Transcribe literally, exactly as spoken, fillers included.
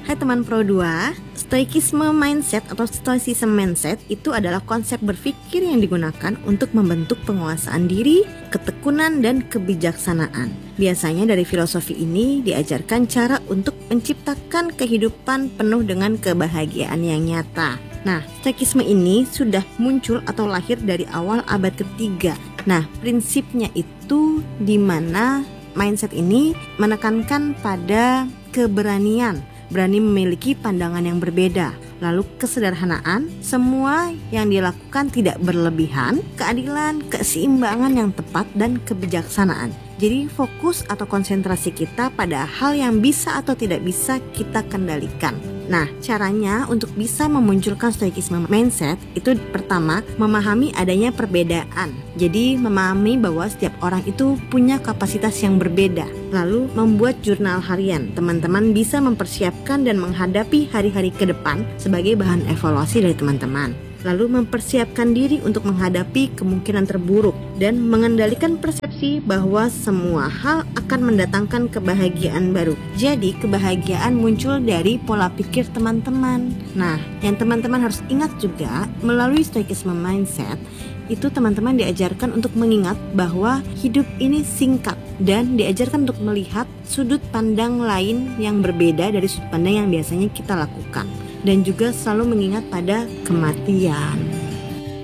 Hai teman Pro dua, Stoikisme mindset atau Stoicism mindset itu adalah konsep berpikir yang digunakan untuk membentuk penguasaan diri, ketekunan, dan kebijaksanaan. Biasanya dari filosofi ini diajarkan cara untuk menciptakan kehidupan penuh dengan kebahagiaan yang nyata. Nah, Stoikisme ini sudah muncul atau lahir dari awal abad ketiga. Nah, prinsipnya itu di mana mindset ini menekankan pada keberanian, berani memiliki pandangan yang berbeda, lalu kesederhanaan, semua yang dilakukan tidak berlebihan, keadilan, keseimbangan yang tepat, dan kebijaksanaan. Jadi fokus atau konsentrasi kita pada hal yang bisa atau tidak bisa kita kendalikan. Nah, caranya untuk bisa memunculkan Stoikisme mindset itu pertama, memahami adanya perbedaan. Jadi memahami bahwa setiap orang itu punya kapasitas yang berbeda. Lalu membuat jurnal harian. Teman-teman bisa mempersiapkan dan menghadapi hari-hari ke depan sebagai bahan evaluasi dari teman-teman. Lalu mempersiapkan diri untuk menghadapi kemungkinan terburuk dan mengendalikan persepsi bahwa semua hal akan mendatangkan kebahagiaan baru. Jadi kebahagiaan muncul dari pola pikir teman-teman. Nah, yang teman-teman harus ingat juga melalui Stoikisme mindset itu teman-teman diajarkan untuk mengingat bahwa hidup ini singkat dan diajarkan untuk melihat sudut pandang lain yang berbeda dari sudut pandang yang biasanya kita lakukan. Dan juga selalu mengingat pada kematian.